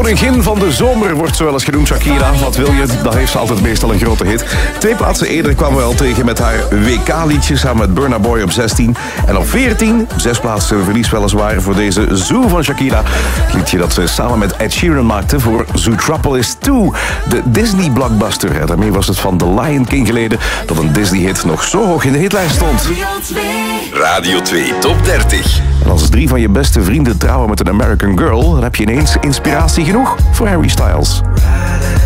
koningin van de zomer wordt zo wel eens genoemd, Shakira. Wat wil je? Dat heeft ze altijd meestal een grote hit. 2 plaatsen eerder kwamen we al tegen met haar WK-liedje samen met Burna Boy op 16. En op 14, 6 plaatsen verlies weliswaar voor deze Zoo van Shakira. Het liedje dat ze samen met Ed Sheeran maakte voor Zootropolis 2, de Disney-blockbuster. En daarmee was het van The Lion King geleden dat een Disney-hit nog zo hoog in de hitlijst stond. Radio 2 Top 30. En als 3 van je beste vrienden trouwen met een American Girl, dan heb je ineens inspiratie genoeg voor Harry Styles.